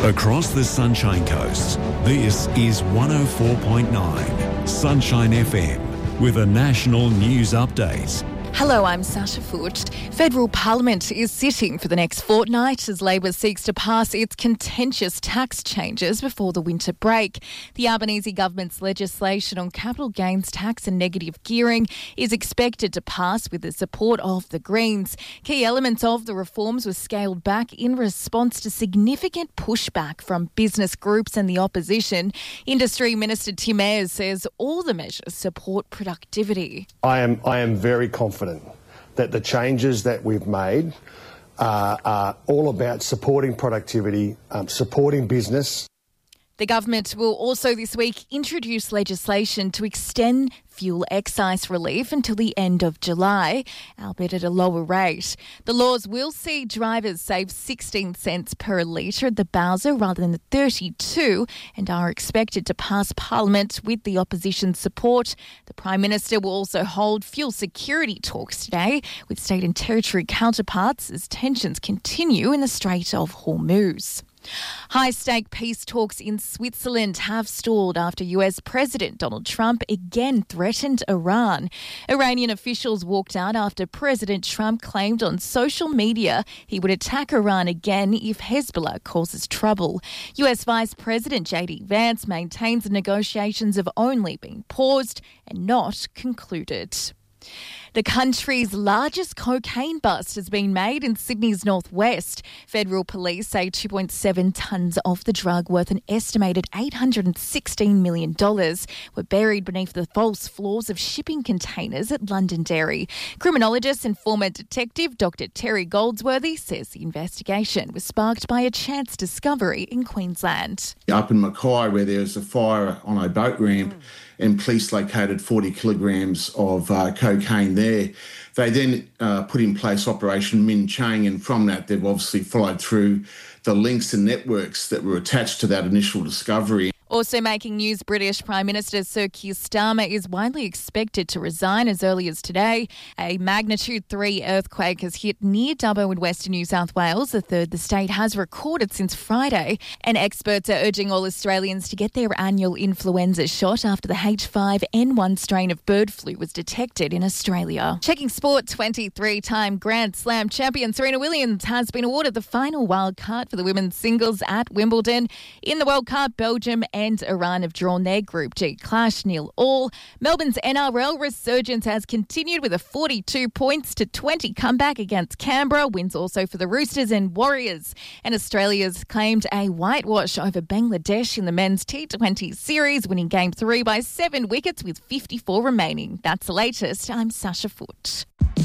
Across the Sunshine Coast, this is 104.9 Sunshine FM with a national news update. Hello, I'm Sasha Foote. Federal Parliament is sitting for the next fortnight as Labor seeks to pass its contentious tax changes before the winter break. The Albanese government's legislation on capital gains tax and negative gearing is expected to pass with the support of the Greens. Key elements of the reforms were scaled back in response to significant pushback from business groups and the opposition. Industry Minister Tim Ayres says all the measures support productivity. I am very confident that the changes that we've made are all about supporting productivity, supporting business. The government will also this week introduce legislation to extend fuel excise relief until the end of July, albeit at a lower rate. The laws will see drivers save 16 cents per litre at the bowser rather than the 32 and are expected to pass Parliament with the opposition's support. The Prime Minister will also hold fuel security talks today with state and territory counterparts as tensions continue in the Strait of Hormuz. High-stake peace talks in Switzerland have stalled after US President Donald Trump again threatened Iran. Iranian officials walked out after President Trump claimed on social media he would attack Iran again if Hezbollah causes trouble. US Vice President J.D. Vance maintains the negotiations have only been paused and not concluded. The country's largest cocaine bust has been made in Sydney's northwest. Federal police say 2.7 tonnes of the drug worth an estimated $816 million were buried beneath the false floors of shipping containers at Londonderry. Criminologist and former detective Dr. Terry Goldsworthy says the investigation was sparked by a chance discovery in Queensland. Up in Mackay, where there was a fire on a boat ramp and police located 40 kilograms of cocaine there. They then put in place Operation Min Chang, and from that they've obviously followed through the links and networks that were attached to that initial discovery. Also making news, British Prime Minister Sir Keir Starmer is widely expected to resign as early as today. A magnitude 3 earthquake has hit near Dubbo in Western New South Wales, the third the state has recorded since Friday. And experts are urging all Australians to get their annual influenza shot after the H5N1 strain of bird flu was detected in Australia. Checking sport, 23-time Grand Slam champion Serena Williams has been awarded the final wild card for the women's singles at Wimbledon. In the World Cup, Belgium and Iran have drawn their Group G clash 0-0. Melbourne's NRL resurgence has continued with a 42 points to 20 comeback against Canberra. Wins also for the Roosters and Warriors. And Australia's claimed a whitewash over Bangladesh in the men's T20 series, winning Game 3 by 7 wickets with 54 remaining. That's the latest. I'm Sasha Foote.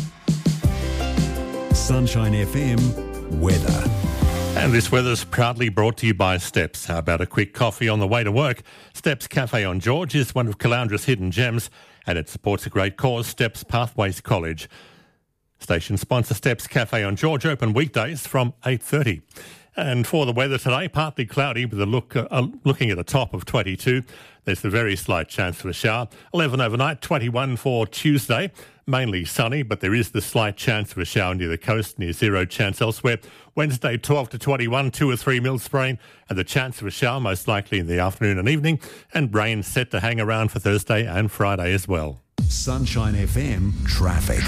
Sunshine FM weather. And this weather's proudly brought to you by Steps. How about a quick coffee on the way to work? Steps Cafe on George is one of Caloundra's hidden gems, and it supports a great cause, Steps Pathways College. Station sponsor Steps Cafe on George, open weekdays from 8:30. And for the weather today, partly cloudy with looking at a top of 22. There's a very slight chance for a shower. 11 overnight, 21 for Tuesday. Mainly sunny, but there is the slight chance of a shower near the coast, near zero chance elsewhere. Wednesday, 12 to 21, 2 or 3 mils rain, and the chance of a shower most likely in the afternoon and evening, and rain set to hang around for Thursday and Friday as well. Sunshine FM traffic.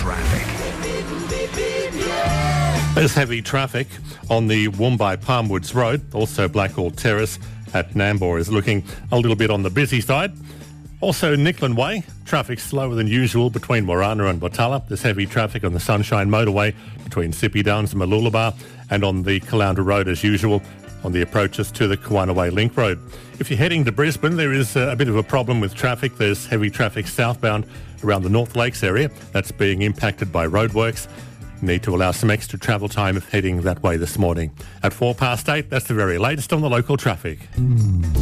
There's heavy traffic on the Woombye Palmwoods Road, also Blackall Terrace at Nambour is looking a little bit on the busy side. Also, Nicklin Way, traffic slower than usual between Warana and Watala. There's heavy traffic on the Sunshine Motorway between Sippy Downs and Mooloolaba, and on the Caloundra Road as usual on the approaches to the Kawanaway Link Road. If you're heading to Brisbane, there is a bit of a problem with traffic. There's heavy traffic southbound around the North Lakes area. That's being impacted by roadworks. Need to allow some extra travel time if heading that way this morning. At 8:04, that's the very latest on the local traffic.